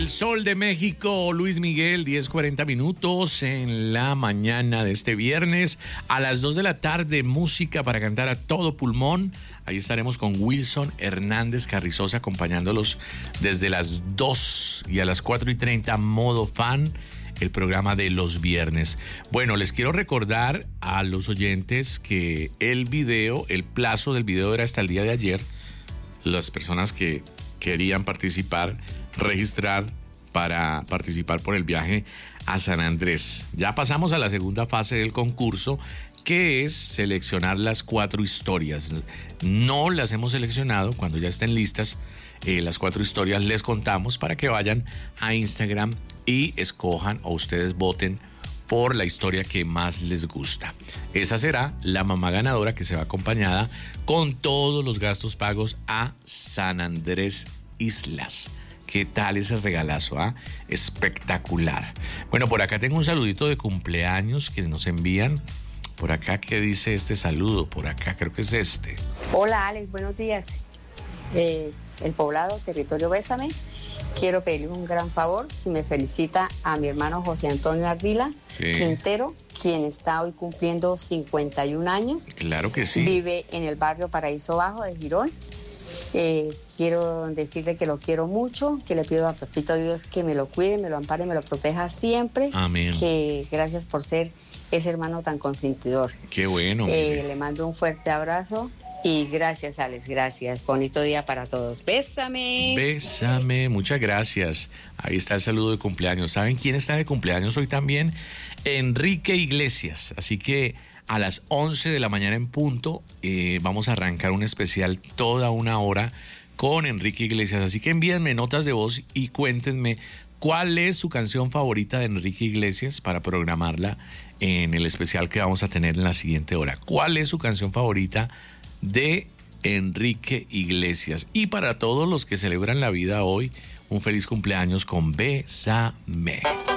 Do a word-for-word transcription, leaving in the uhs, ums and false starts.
El Sol de México, Luis Miguel, diez cuarenta minutos en la mañana de este viernes. A las dos de la tarde, música para cantar a todo pulmón. Ahí estaremos con Wilson Hernández Carrizosa acompañándolos desde las dos y a las cuatro y treinta, modo fan, el programa de los viernes. Bueno, les quiero recordar a los oyentes que el video, el plazo del video era hasta el día de ayer. Las personas que querían participar, registrar para participar por el viaje a San Andrés. Ya pasamos a la segunda fase del concurso, que es seleccionar las cuatro historias. No las hemos seleccionado, cuando ya estén listas eh, las cuatro historias les contamos para que vayan a Instagram y escojan o ustedes voten por la historia que más les gusta. Esa será la mamá ganadora, que se va acompañada con todos los gastos pagos a San Andrés Islas. ¿Qué tal ese regalazo? ¿Ah? Espectacular. Bueno, por acá tengo un saludito de cumpleaños que nos envían. Por acá, ¿qué dice este saludo? Por acá, creo que es este. Hola, Alex, buenos días. Eh, el Poblado, territorio Bésame. Quiero pedirle un gran favor, si me felicita a mi hermano José Antonio Ardila sí. Quintero, quien está hoy cumpliendo cincuenta y un años. Claro que sí. Vive en el barrio Paraíso Bajo de Girón. Eh, quiero decirle que lo quiero mucho, que le pido a Papito Dios que me lo cuide, me lo ampare, me lo proteja siempre. Amén. Que gracias por ser ese hermano tan consentidor. Qué bueno. Eh, le mando un fuerte abrazo y gracias, Alex, gracias. Bonito día para todos. Bésame. Bésame, muchas gracias. Ahí está el saludo de cumpleaños. ¿Saben quién está de cumpleaños hoy también? Enrique Iglesias. Así que a las once de la mañana en punto eh, vamos a arrancar un especial toda una hora con Enrique Iglesias. Así que envíenme notas de voz y cuéntenme cuál es su canción favorita de Enrique Iglesias para programarla en el especial que vamos a tener en la siguiente hora. ¿Cuál es su canción favorita de Enrique Iglesias? Y para todos los que celebran la vida hoy, un feliz cumpleaños con Bésame.